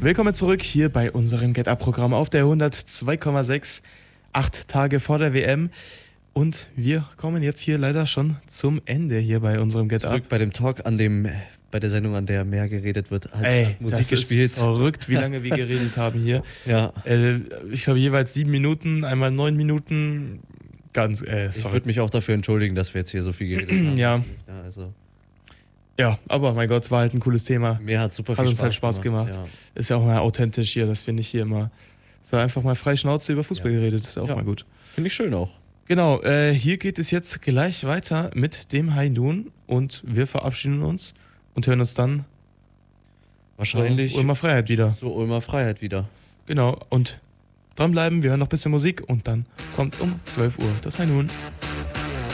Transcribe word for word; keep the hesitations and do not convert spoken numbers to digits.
Willkommen zurück hier bei unserem Get-Up-Programm auf der hundertzwei Komma sechs, acht Tage vor der W M. Und wir kommen jetzt hier leider schon zum Ende hier bei unserem Get-Up. Zurück bei dem Talk, an dem, bei der Sendung, an der mehr geredet wird, hat Ey, Musik das gespielt. Ist verrückt, wie lange wir geredet haben hier. Ja. Äh, ich habe jeweils sieben Minuten, einmal neun Minuten. Ganz, äh, Ich würde mich auch dafür entschuldigen, dass wir jetzt hier so viel geredet haben. Ja. Ja, also. Ja, aber mein Gott, war halt ein cooles Thema. Mir hat super Hat viel uns Spaß halt Spaß gemacht. gemacht. Ja. Ist ja auch mal authentisch hier, dass wir nicht hier immer so einfach mal frei Schnauze über Fußball Ja. geredet. Ist ja auch Ja. mal gut. Finde ich schön auch. Genau, äh, hier geht es jetzt gleich weiter mit dem High Noon und wir verabschieden uns und hören uns dann Wahrscheinlich zur Ulmer Freiheit wieder. so Ulmer Freiheit wieder. Genau, und dranbleiben, wir hören noch ein bisschen Musik und dann kommt um zwölf Uhr das High Noon.